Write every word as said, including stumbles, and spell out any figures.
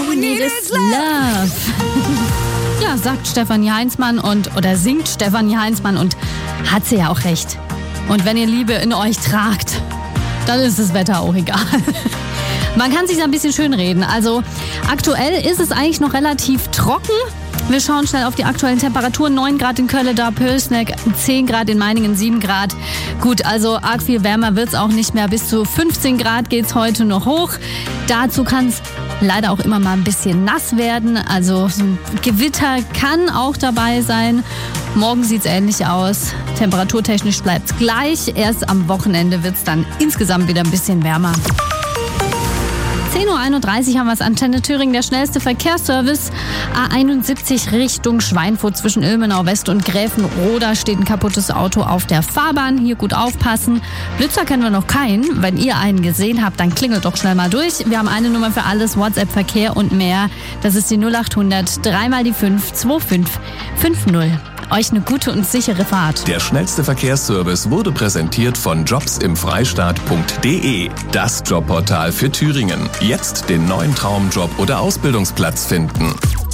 we need is love. Ja, sagt Stefanie Heinzmann und oder singt Stefanie Heinzmann und hat sie ja auch recht. Und wenn ihr Liebe in euch tragt, dann ist das Wetter auch egal. Man kann sich ein bisschen schönreden. Also aktuell ist es eigentlich noch relativ trocken. Wir schauen schnell auf die aktuellen Temperaturen. neun Grad in Köln, da Pölsneck, zehn Grad in Meiningen, sieben Grad. Gut, also arg viel wärmer wird's auch nicht mehr. Bis zu fünfzehn Grad geht's heute noch hoch. Dazu kann's leider auch immer mal ein bisschen nass werden. Also so ein Gewitter kann auch dabei sein. Morgen sieht's ähnlich aus. Temperaturtechnisch bleibt's gleich. Erst am Wochenende wird's dann insgesamt wieder ein bisschen wärmer. zehn Uhr einunddreißig haben wir es, Antenne Thüringen, der schnellste Verkehrsservice. A einundsiebzig Richtung Schweinfurt zwischen Ilmenau West und Gräfenroda steht ein kaputtes Auto auf der Fahrbahn. Hier gut aufpassen. Blitzer kennen wir noch keinen. Wenn ihr einen gesehen habt, dann klingelt doch schnell mal durch. Wir haben eine Nummer für alles, WhatsApp, Verkehr und mehr. Das ist die null achthundert, dreimal die fünf, zwei fünf fünf null. Euch eine gute und sichere Fahrt. Der schnellste Verkehrsservice wurde präsentiert von jobs im freistaat punkt de. Das Jobportal für Thüringen. Jetzt den neuen Traumjob oder Ausbildungsplatz finden.